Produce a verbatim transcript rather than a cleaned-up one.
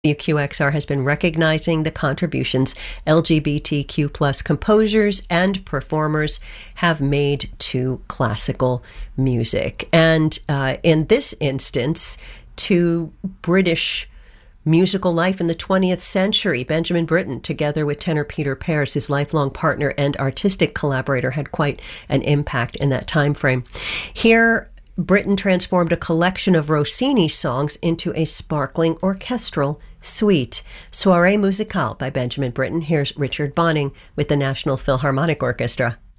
W Q X R has been recognizing the contributions L G B T Q plus composers and performers have made to classical music. And uh, in this instance, to British musical life in the twentieth century. Benjamin Britten, together with tenor Peter Pears, his lifelong partner and artistic collaborator, had quite an impact in that time frame. Here, Britten transformed a collection of Rossini songs into a sparkling orchestral suite. Soirée Musicale by Benjamin Britten. Here's Richard Bonning with the National Philharmonic Orchestra.